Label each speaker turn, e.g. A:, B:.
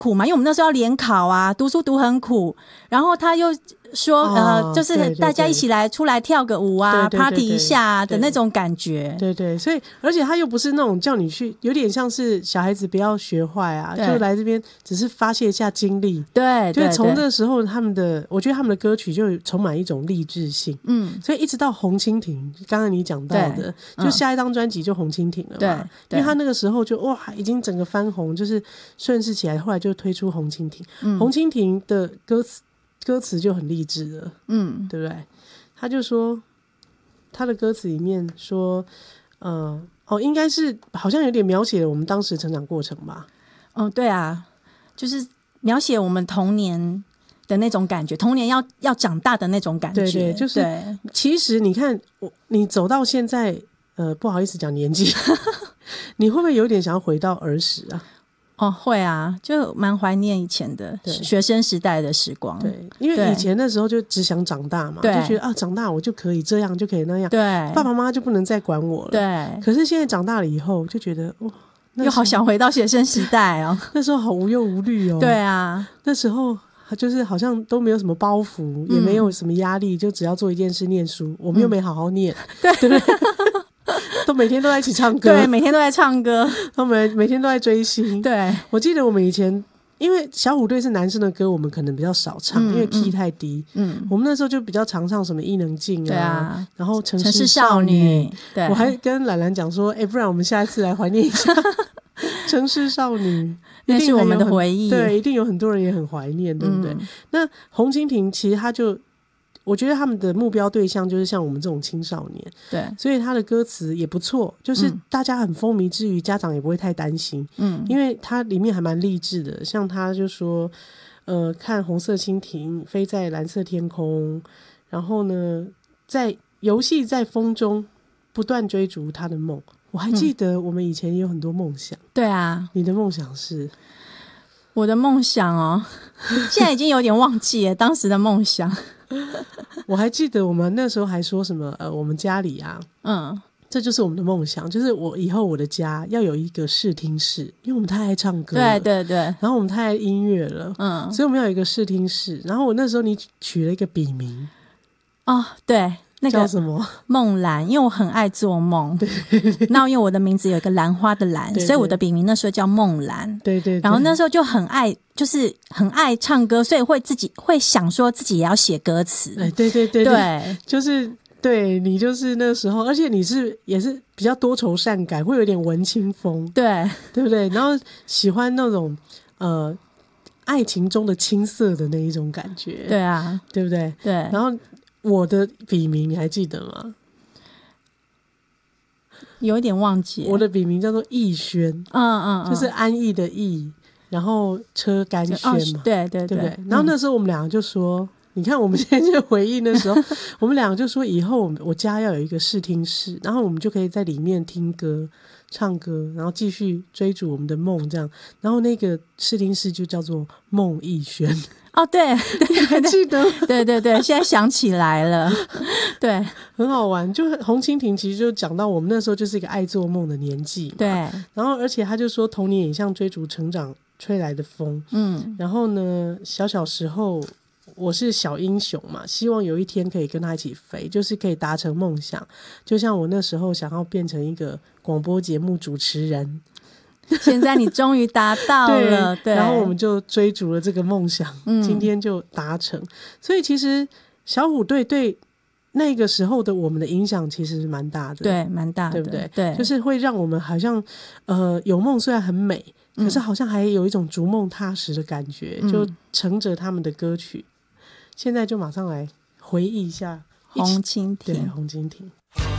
A: 苦嘛，因为我们那时候要联考啊，读书读很苦，然后他又说就是大家一起来出来跳个舞啊，
B: 对
A: party 一下啊的那种感觉。
B: 对对，所以而且他又不是那种叫你去，有点像是小孩子不要学坏啊，就来这边只是发泄一下精力。
A: 对，
B: 就是从这个时候我觉得他们的歌曲就充满一种励志性。所以一直到红蜻蜓，刚刚你讲到的，就下一张专辑就红蜻蜓了嘛。因为他那个时候就哇，已经整个翻红，就是顺势起来，后来就推出红蜻蜓。红蜻蜓的歌词就很励志了，对不对？他就说他的歌词里面说，应该是好像有点描写了我们当时成长过程吧。
A: 对啊，就是描写我们童年的那种感觉，童年要长大的那种感觉。
B: 对，就是其实你看你走到现在，不好意思讲年纪，你会不会有点想要回到儿时啊？
A: 会啊，就蛮怀念以前的学生时代的时光。
B: 对，因为以前那时候就只想长大嘛，就觉得长大我就可以这样，就可以那样，对，爸爸妈妈就不能再管我了。对，可是现在长大了以后，就觉得
A: 又好想回到学生时代哦。
B: 那时候好无忧无虑哦。对
A: 啊，
B: 那时候就是好像都没有什么包袱，也没有什么压力，就只要做一件事，念书。我们又没好好念，对不对？都每天都在一起唱歌，
A: 对，每天都在唱歌，
B: 他们每天都在追星。对，我记得我们以前，因为小虎队是男生的歌，我们可能比较少唱，因为 key 太低。我们那时候就比较常唱什么伊能静啊，然后城市少女。对，我还跟兰兰讲说，不然我们下一次来怀念一下城市少女，
A: 那是我们的回忆。
B: 对，一定有很多人也很怀念，对不对？那红蜻蜓其实他就。我觉得他们的目标对象就是像我们这种青少年，对，所以他的歌词也不错，就是大家很风靡之余，家长也不会太担心，因为它里面还蛮励志的，像他就说，看红色蜻蜓飞在蓝色天空，然后呢，在游戏在风中不断追逐他的梦。我还记得我们以前也有很多梦想，
A: 对啊，
B: 你的梦想是？
A: 我的梦想现在已经有点忘记了当时的梦想。
B: 我还记得我们那时候还说什么我们家里啊，这就是我们的梦想，就是我以后我的家要有一个视听室，因为我们太爱唱歌了，对，然后我们太爱音乐了，所以我们要有一个视听室。然后我那时候你取了一个笔名
A: 对，那个
B: 叫什么？
A: 梦兰，因为我很爱做梦。对，那因为我的名字有一个兰花的兰，所以我的笔名那时候叫梦兰。对，然后那时候就很爱，就是很爱唱歌，所以自己会想说自己也要写歌词。对，
B: 就是对你就是那时候，而且你也是比较多愁善感，会有点文青风，对不对？然后喜欢那种爱情中的青涩的那一种感觉，对啊，对不对？对，然后。我的笔名你还记得吗？
A: 有一点忘记。
B: 我的笔名叫做逸轩，就是安逸的逸，然后车甘轩嘛，对不对？然后那时候我们两个就说，你看我们现在就回忆那时候，我们两个就说以后我家要有一个视听室，然后我们就可以在里面听歌、唱歌，然后继续追逐我们的梦，这样。然后那个视听室就叫做梦逸轩。
A: 对，
B: 还记得？
A: 对，现在想起来了，对，
B: 很好玩。就红蜻蜓其实就讲到我们那时候就是一个爱做梦的年纪嘛，对。然后而且他就说童年也像追逐成长吹来的风，然后呢，小时候我是小英雄嘛，希望有一天可以跟他一起飞，就是可以达成梦想。就像我那时候想要变成一个广播节目主持人。
A: 现在你终于达到了，对，
B: 然后我们就追逐了这个梦想，今天就达成。所以其实小虎队对那个时候的我们的影响其实蛮大的，对，蛮大的，对不对？对，就是会让我们好像有梦虽然很美，可是好像还有一种逐梦踏实的感觉，就乘着他们的歌曲。现在就马上来回忆一下
A: 红蜻蜓，
B: 对，红蜻蜓。